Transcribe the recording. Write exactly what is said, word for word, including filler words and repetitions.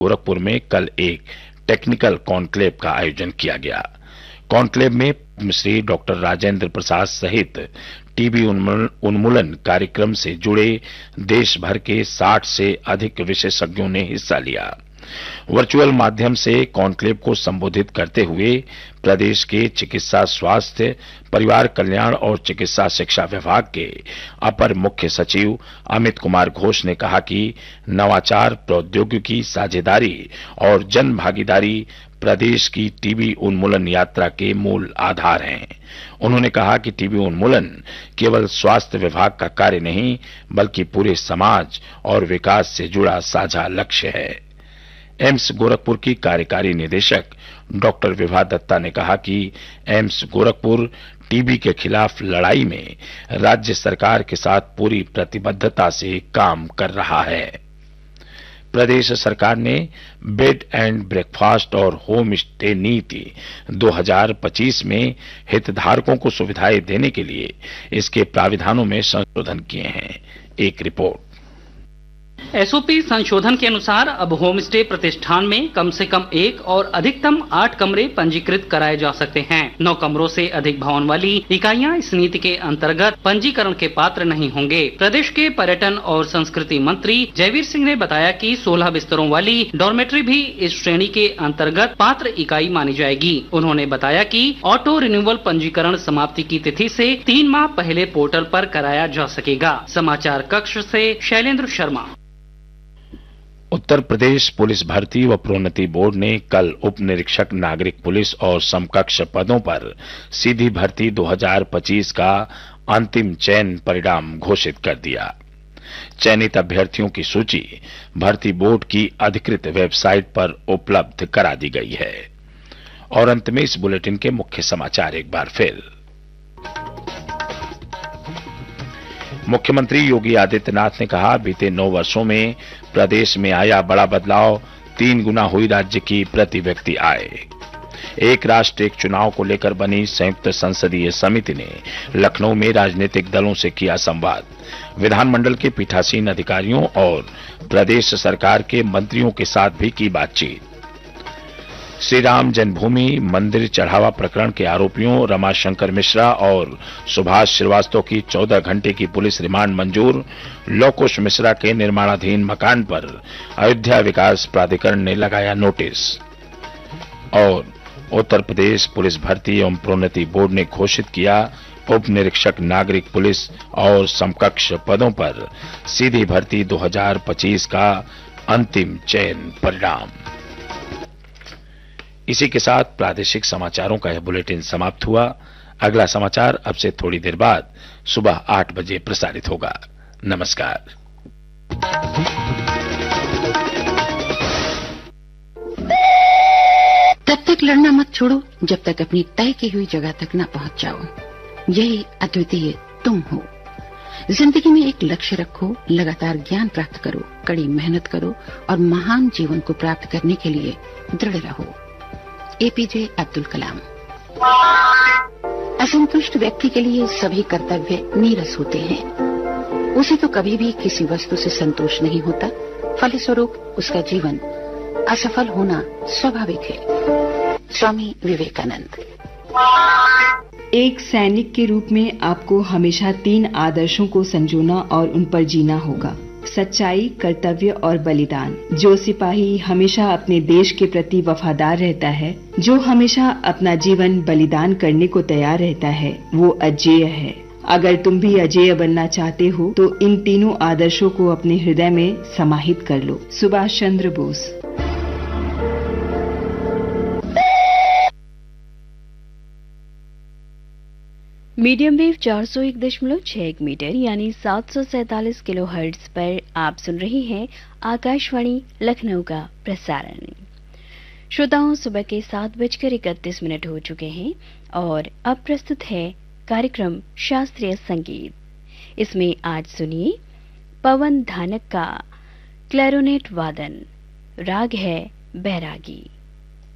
गोरखपुर में कल एक टेक्निकल कॉन्क्लेव का आयोजन किया गया। कॉन्क्लेव में श्री डॉक्टर राजेंद्र प्रसाद सहित टीबी उन्मूलन कार्यक्रम से जुड़े देश भर के साठ से अधिक विशेषज्ञों ने हिस्सा लिया। वर्चुअल माध्यम से कॉन्क्लेव को संबोधित करते हुए प्रदेश के चिकित्सा स्वास्थ्य परिवार कल्याण और चिकित्सा शिक्षा विभाग के अपर मुख्य सचिव अमित कुमार घोष ने कहा कि नवाचार, प्रौद्योगिकी, साझेदारी और जन भागीदारी प्रदेश की टीबी उन्मूलन यात्रा के मूल आधार हैं। उन्होंने कहा कि टीबी उन्मूलन केवल स्वास्थ्य विभाग का कार्य नहीं, बल्कि पूरे समाज और विकास से जुड़ा साझा लक्ष्य है। एम्स गोरखपुर की कार्यकारी निदेशक डॉक्टर विभा दत्ता ने कहा कि एम्स गोरखपुर टीबी के खिलाफ लड़ाई में राज्य सरकार के साथ पूरी प्रतिबद्धता से काम कर रहा है। प्रदेश सरकार ने बेड एंड ब्रेकफास्ट और होम स्टे नीति दो हज़ार पच्चीस में हितधारकों को सुविधाएं देने के लिए इसके प्राविधानों में संशोधन किए हैं। एक रिपोर्ट। एसओपी संशोधन के अनुसार अब होम स्टे प्रतिष्ठान में कम से कम एक और अधिकतम आठ कमरे पंजीकृत कराए जा सकते हैं। नौ कमरों से अधिक भवन वाली इकाइयां इस नीति के अंतर्गत पंजीकरण के पात्र नहीं होंगे। प्रदेश के पर्यटन और संस्कृति मंत्री जयवीर सिंह ने बताया कि सोलह बिस्तरों वाली डॉर्मेट्री भी इस श्रेणी के अंतर्गत पात्र इकाई मानी जाएगी। उन्होंने बताया कि ऑटो रिन्यूअल पंजीकरण समाप्ति की तिथि से तीन माह पहले पोर्टल पर कराया जा सकेगा। समाचार कक्ष से शैलेंद्र शर्मा। उत्तर प्रदेश पुलिस भर्ती व प्रोन्नति बोर्ड ने कल उप निरीक्षक नागरिक पुलिस और समकक्ष पदों पर सीधी भर्ती दो हज़ार पच्चीस का अंतिम चयन परिणाम घोषित कर दिया। चयनित अभ्यर्थियों की सूची भर्ती बोर्ड की अधिकृत वेबसाइट पर उपलब्ध करा दी गई है। और अंत में इस बुलेटिन के मुख्य समाचार एक बार फिर। मुख्यमंत्री योगी आदित्यनाथ ने कहा, बीते नौ वर्षों में प्रदेश में आया बड़ा बदलाव, तीन गुना हुई राज्य की प्रति व्यक्ति आय। एक राष्ट्र एक चुनाव को लेकर बनी संयुक्त संसदीय समिति ने लखनऊ में राजनीतिक दलों से किया संवाद। विधानमंडल के पीठासीन अधिकारियों और प्रदेश सरकार के मंत्रियों के साथ भी की बातचीत। श्री राम जन्मभूमि मंदिर चढ़ावा प्रकरण के आरोपियों रमाशंकर मिश्रा और सुभाष श्रीवास्तव की चौदह घंटे की पुलिस रिमांड मंजूर। लौकुश मिश्रा के निर्माणाधीन मकान पर अयोध्या विकास प्राधिकरण ने लगाया नोटिस। और उत्तर प्रदेश पुलिस भर्ती एवं प्रोन्नति बोर्ड ने घोषित किया, उप निरीक्षक नागरिक पुलिस और समकक्ष पदों पर सीधी भर्ती दो हज़ार पच्चीस का अंतिम चयन परिणाम। इसी के साथ प्रादेशिक समाचारों का यह बुलेटिन समाप्त हुआ। अगला समाचार अब से थोड़ी देर बाद सुबह आठ बजे प्रसारित होगा। नमस्कार। तब तक लड़ना मत छोड़ो जब तक अपनी तय की हुई जगह तक न पहुंच जाओ। यही अद्वितीय तुम हो। जिंदगी में एक लक्ष्य रखो, लगातार ज्ञान प्राप्त करो, कड़ी मेहनत करो और महान जीवन को प्राप्त करने के लिए दृढ़ रहो। एपीजे अब्दुल कलाम। असंतुष्ट व्यक्ति के लिए सभी कर्तव्य नीरस होते हैं। उसे तो कभी भी किसी वस्तु से संतोष नहीं होता, फलस्वरूप उसका जीवन असफल होना स्वाभाविक है। स्वामी विवेकानंद। एक सैनिक के रूप में आपको हमेशा तीन आदर्शों को संजोना और उन पर जीना होगा: सच्चाई, कर्तव्य और बलिदान। जो सिपाही हमेशा अपने देश के प्रति वफादार रहता है, जो हमेशा अपना जीवन बलिदान करने को तैयार रहता है, वो अजेय है। अगर तुम भी अजेय बनना चाहते हो तो इन तीनों आदर्शों को अपने हृदय में समाहित कर लो। सुभाष चंद्र बोस। मीडियम वेव चार सौ एक दशमलव छह मीटर यानी सात सौ सैतालीस किलो हर्ट्ज पर आप सुन रहे हैं आकाशवाणी लखनऊ का प्रसारण। श्रोताओं, सुबह के सात बजकर इकतीस मिनट हो चुके हैं और अब प्रस्तुत है कार्यक्रम शास्त्रीय संगीत। इसमें आज सुनिए पवन धानक का क्लैरोनेट वादन। राग है बैरागी।